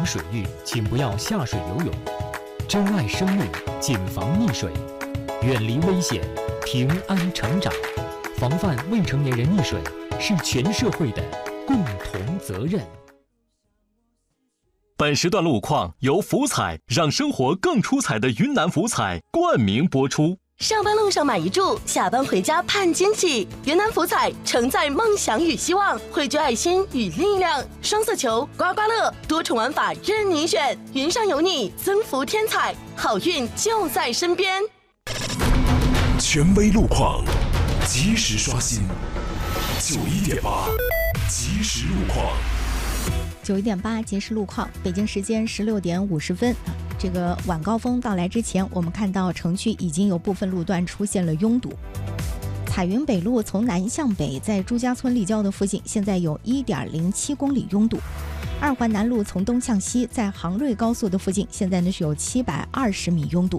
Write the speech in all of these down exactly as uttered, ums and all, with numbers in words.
冷水浴，请不要下水游泳。珍爱生命，谨防溺水，远离危险，平安成长。防范未成年人溺水是全社会的共同责任。 本时段路况由福彩让生活更出彩的云南福彩冠名播出。 上班路上买一注，下班回家盼惊喜。云南福彩承载梦想与希望，汇聚爱心与力量。双色球、刮刮乐，多重玩法任你选。云上有你，增福添彩，好运就在身边。 权威路况，及时刷新。九一点八，及时路况。 九一点八，及时路况。北京时间十六点五十分。这个晚高峰到来之前，我们看到城区已经有部分路段出现了拥堵。彩云北路从南向北，在朱家村立交的附近，现在有 一点零七公里拥堵。二环南路从东向西，在杭瑞高速的附近，现在呢是有七百二十米拥堵。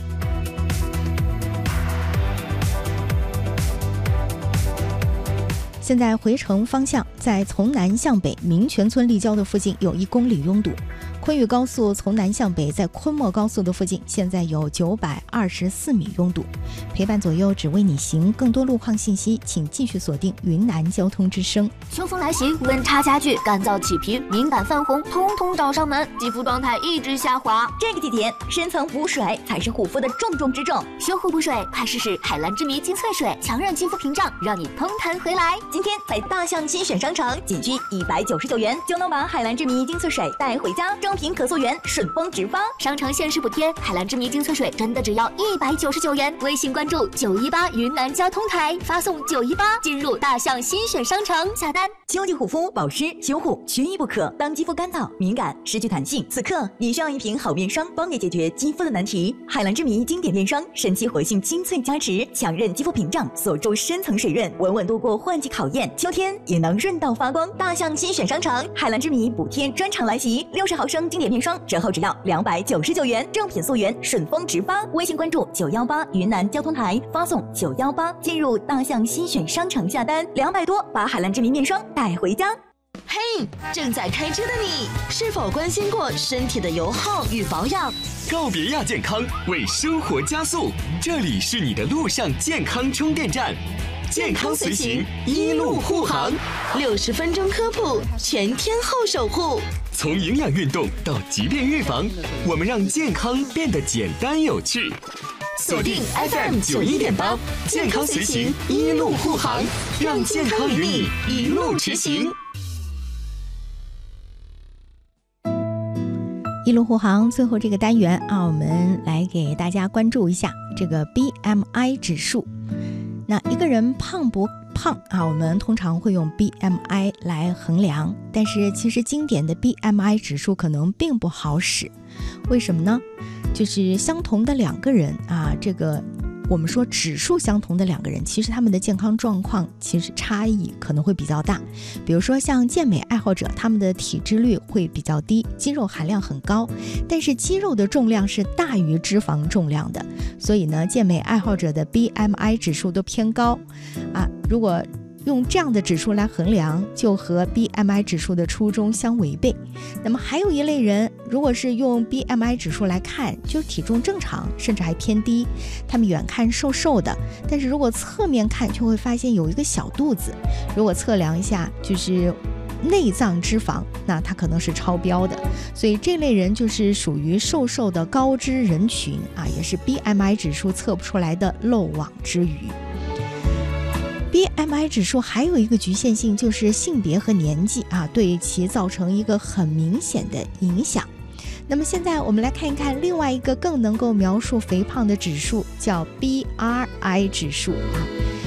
现在回程方向，在从南向北民权村立交的附近有一公里拥堵。昆玉高速从南向北，在昆莫高速的附近，现在有九百二十四米拥堵。陪伴左右，只为你行。更多路况信息，请继续锁定云南交通之声。 秋风来袭，温差加剧，干燥起皮、敏感泛红，通通找上门。肌肤状态一直下滑， 这个季节深层补水才是护肤的重中之重。 修护补水，快试试海蓝之谜精粹水，强韧肌肤屏障，让你通弹回来。 今天在大象新选商城，仅需一百九十九元就能把海蓝之谜精粹水带回家。正品可溯源，顺丰直发。 商城限时补贴，海蓝之谜精粹水真的只要一百九十九元。微信关注九一八云南交通台，发送九一八进入大象新选商城下单。 秋季护肤保湿修护缺一不可。当肌肤干燥、敏感、失去弹性，此刻你需要一瓶好面霜，帮你解决肌肤的难题。海蓝之谜经典面霜，神奇活性精粹加持，强韧肌肤屏障，锁住深层水润，稳稳度过换季考验。秋天也能润到发光。大象新选商城，海蓝之谜补贴专场来袭，六十毫升经典面霜折后只要两百九十九元，正品溯源，顺丰直发。微信关注九一八云南交通台，发送九一八进入大象新选商城下单，两百多把海蓝之谜面霜带回家。 嘿，正在开车的你，是否关心过身体的油耗与保养？ 告别亚健康，为生活加速，这里是你的路上健康充电站。健康随行，一路护航， 六十分钟科普，全天候守护。 从营养运动到疾病预防，我们让健康变得简单有趣。锁定 F M 九一点八，健康随行，一路护航，让健康与你一路驰行。 一路护航，最后这个单元啊，我们来给大家关注一下这个 B M I 指数。那一个人胖不胖啊，我们通常会用 B M I 来衡量，但是其实经典的 B M I 指数可能并不好使。为什么呢？就是相同的两个人啊，这个我们说指数相同的两个人，其实他们的健康状况其实差异可能会比较大。比如说像健美爱好者，他们的体脂率会比较低，肌肉含量很高，但是肌肉的重量是大于脂肪重量的，所以呢，健美爱好者的 B M I 指数都偏高啊。如果用这样的指数来衡量，就和 B M I 指数的初衷相违背。那么还有一类人，如果是用 B M I 指数来看，就体重正常，甚至还偏低，他们远看瘦瘦的，但是如果侧面看，就会发现有一个小肚子。如果测量一下，就是内脏脂肪，那它可能是超标的。所以这类人就是属于瘦瘦的高脂人群啊，也是 B M I 指数测不出来的漏网之鱼。B M I 指数还有一个局限性，就是性别和年纪啊，对其造成一个很明显的影响。那么现在我们来看一看另外一个更能够描述肥胖的指数，叫 B R I 指数啊。